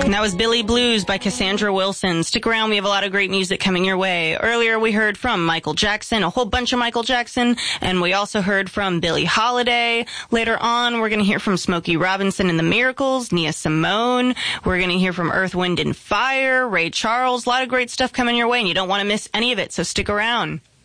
And that was Billy Blues by Cassandra Wilson. Stick around, we have a lot of great music coming your way. Earlier we heard from Michael Jackson, a whole bunch of Michael Jackson, and we also heard from Billie Holiday. Later on, we're going to hear from Smokey Robinson and the Miracles, Nia Simone. We're going to hear from Earth, Wind and Fire, Ray Charles. A lot of great stuff coming your way, and you don't want to miss any of it, so stick around.